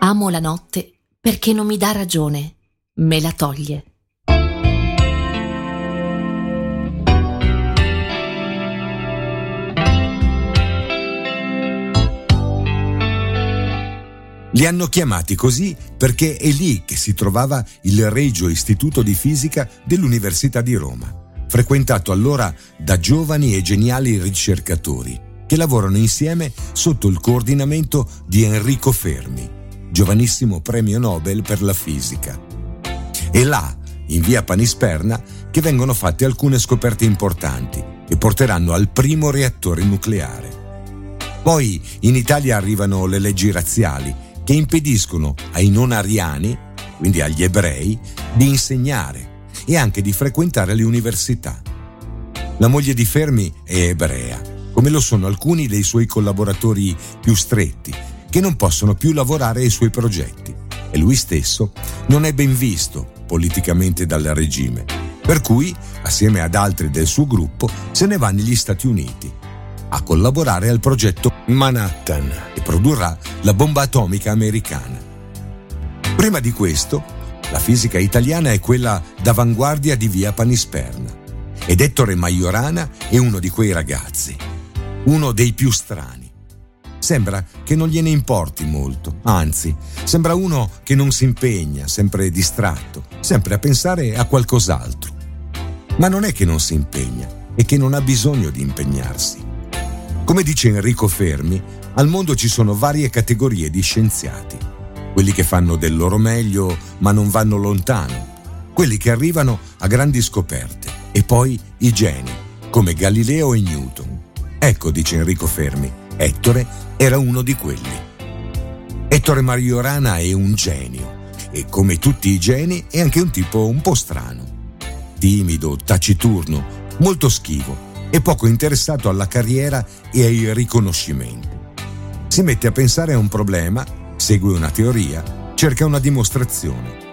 Amo la notte perché non mi dà ragione, me la toglie. Li hanno chiamati così perché è lì che si trovava il Regio Istituto di Fisica dell'Università di Roma, frequentato allora da giovani e geniali ricercatori che lavorano insieme sotto il coordinamento di Enrico Fermi, giovanissimo premio Nobel per la fisica. È là, in via Panisperna, che vengono fatte alcune scoperte importanti che porteranno al primo reattore nucleare. Poi in Italia arrivano le leggi razziali che impediscono ai non ariani, quindi agli ebrei, di insegnare e anche di frequentare le università. La moglie di Fermi è ebrea, come lo sono alcuni dei suoi collaboratori più stretti, che non possono più lavorare ai suoi progetti, e lui stesso non è ben visto politicamente dal regime, per cui, assieme ad altri del suo gruppo, se ne va negli Stati Uniti a collaborare al progetto Manhattan, che produrrà la bomba atomica americana. Prima di questo, la fisica italiana è quella d'avanguardia di via Panisperna, ed Ettore Majorana è uno di quei ragazzi, uno dei più strani. Sembra che non gliene importi molto, anzi, sembra uno che non si impegna, sempre distratto, sempre a pensare a qualcos'altro. Ma non è che non si impegna, è che non ha bisogno di impegnarsi. Come dice Enrico Fermi, al mondo ci sono varie categorie di scienziati. Quelli che fanno del loro meglio ma non vanno lontano, quelli che arrivano a grandi scoperte, e poi i geni, come Galileo e Newton. Ecco, dice Enrico Fermi, Ettore era uno di quelli. Ettore Majorana è un genio e, come tutti i geni, è anche un tipo un po' strano. Timido, taciturno, molto schivo e poco interessato alla carriera e ai riconoscimenti. Si mette a pensare a un problema, segue una teoria, cerca una dimostrazione